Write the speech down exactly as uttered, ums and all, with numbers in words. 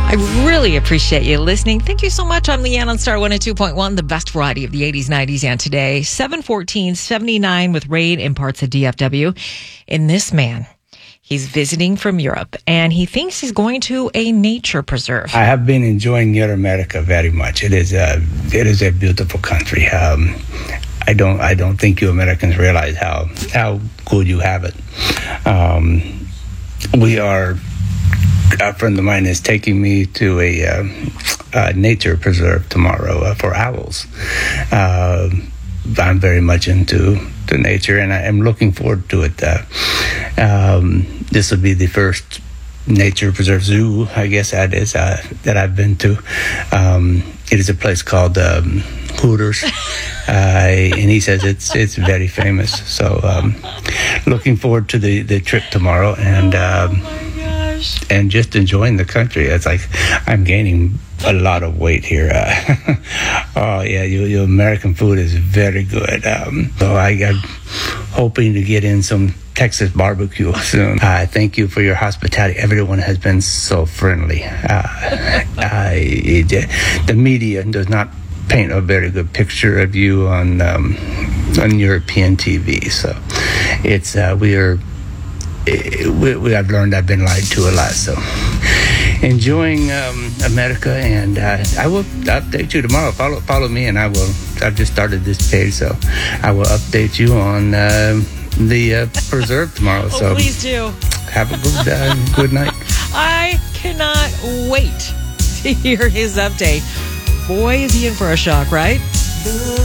I really appreciate you listening. Thank you so much. I'm Leanne on Star one oh two point one, the best variety of the eighties, nineties, and today. seven fourteen seventy-nine with rain in parts of D F W. In this man, he's visiting from Europe, and he thinks he's going to a nature preserve. I have been enjoying your America very much. It is a, it is a beautiful country. Um, I don't, I don't think you Americans realize how how good you have it. Um, we are. A friend of mine is taking me to a, uh, a nature preserve tomorrow uh, for owls. Uh, I'm very much into to nature, and I am looking forward to it. Uh, um, this will be the first nature preserve zoo, I guess that is, uh, that I've been to. Um, it is a place called um, Hooters, uh, and he says it's it's very famous. So, um, looking forward to the, the trip tomorrow, and. Um, And just enjoying the country. It's like I'm gaining a lot of weight here. Uh, oh yeah, your, your American food is very good. Um, so I, I'm hoping to get in some Texas barbecue soon. Uh, thank you for your hospitality. Everyone has been so friendly. Uh, I, it, the media does not paint a very good picture of you on um, on European T V. So it's uh, we are. We, we I've learned I've been lied to a lot, so enjoying um, America, and uh, I will update you tomorrow. Follow follow me, and I will. I've just started this page, so I will update you on uh, the uh, preserve tomorrow. Oh, so please do. Have a good uh, good night. I cannot wait to hear his update. Boy, is he in for a shock, right?